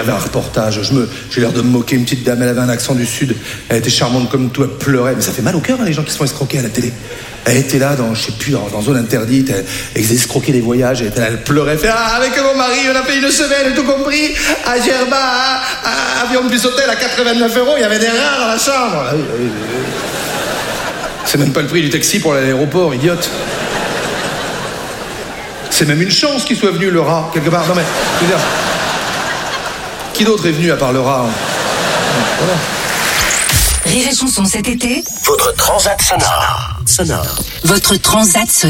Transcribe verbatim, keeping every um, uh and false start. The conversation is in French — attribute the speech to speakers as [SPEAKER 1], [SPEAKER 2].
[SPEAKER 1] avait un reportage, je me, j'ai l'air de me moquer, une petite dame, elle avait un accent du sud, elle était charmante comme tout, elle pleurait, mais ça fait mal au cœur, hein, les gens qui se font escroquer à la télé. Elle était là, dans, je sais plus, dans, dans zone interdite, elle, elle faisait escroquer les voyages, elle, était là, elle pleurait, elle fait, ah, avec mon mari, on a fait une semaine, tout compris, à Gerba, à, à Avion plus hôtel, à quatre-vingt-neuf euros, il y avait des rats dans la chambre. Ah, oui, oui, oui. C'est même pas le prix du taxi pour aller à l'aéroport, idiote. C'est même une chance qu'il soit venu, le rat, quelque part. Non mais, je veux dire, qui d'autre est venu à part le rat, hein? Voilà.
[SPEAKER 2] Rire et chanson cet été.
[SPEAKER 3] Votre transat sonore. Sonore.
[SPEAKER 2] Votre transat sonore.